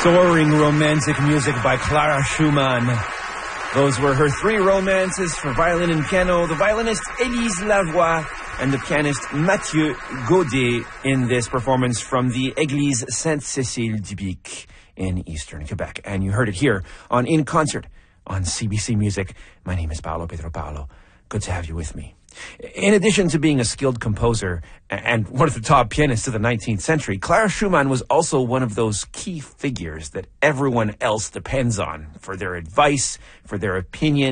Soaring romantic music by Clara Schumann. Those were her three romances for violin and piano, the violinist Élise Lavoie and the pianist Mathieu Gaudet in this performance from the Église Sainte-Cécile du Bic in eastern Quebec. And you heard it here on In Concert on CBC Music. My name is Paolo Pedro Paolo. Good to have you with me. In addition to being a skilled composer and one of the top pianists of the 19th century, Clara Schumann was also one of those key figures that everyone else depends on for their advice, for their opinion,